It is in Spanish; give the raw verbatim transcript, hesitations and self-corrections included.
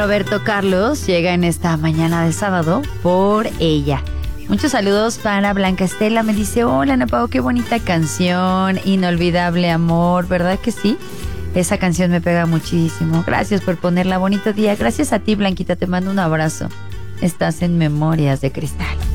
Roberto Carlos llega en esta mañana de sábado por ella. Muchos saludos para Blanca Estela. Me dice, hola Ana Pao, qué bonita canción, Inolvidable Amor, ¿verdad que sí? Esa canción me pega muchísimo. Gracias por ponerla, bonito día. Gracias a ti, Blanquita, te mando un abrazo. Estás en Memorias de Cristal.